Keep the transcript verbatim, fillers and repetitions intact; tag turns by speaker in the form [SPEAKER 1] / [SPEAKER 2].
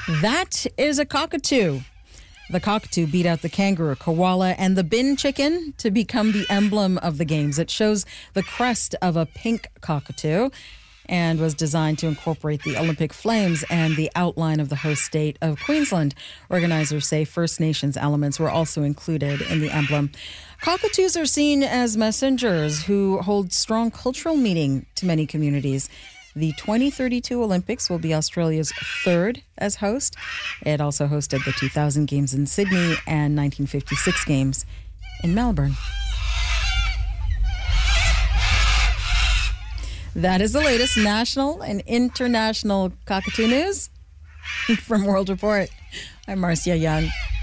[SPEAKER 1] That is a cockatoo. The cockatoo beat out the kangaroo, koala, and the bin chicken to become the emblem of the games. It shows the crest of a pink cockatoo and was designed to incorporate the Olympic flames and the outline of the host state of Queensland. Organizers say First Nations elements were also included in the emblem. Cockatoos are seen as messengers who hold strong cultural meaning to many communities. The twenty thirty-two Olympics will be Australia's third as host. It also hosted the two thousand Games in Sydney and nineteen fifty-six Games in Melbourne. That is the latest national and international cockatoo news from World Report. I'm Marcia Young.